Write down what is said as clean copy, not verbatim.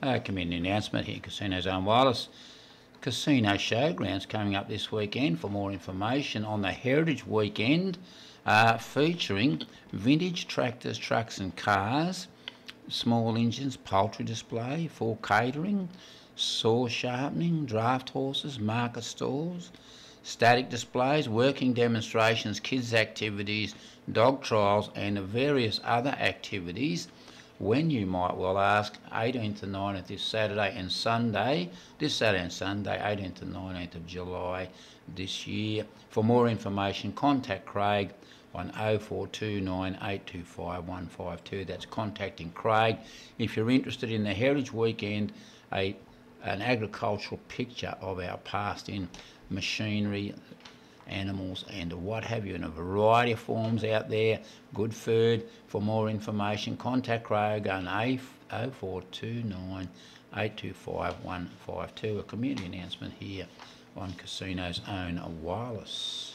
Community announcement here, Casino's Own Wireless. Casino Showgrounds coming up this weekend. For more information on the Heritage Weekend, featuring vintage tractors, trucks and cars, small engines, poultry display, for catering, saw sharpening, draft horses, market stalls, static displays, working demonstrations, kids activities, dog trials and various other activities. When, you might well ask, 18th and 19th this Saturday and Sunday, 18th and 19th of July this year. For more information, contact Craig on 0429 825 152. That's contacting Craig. If you're interested in the Heritage Weekend, an agricultural picture of our past in machinery, animals and what have you, in a variety of forms out there, good food. For more information, contact Craig on 0429 825 152. A community announcement here on Casino's Own Wireless.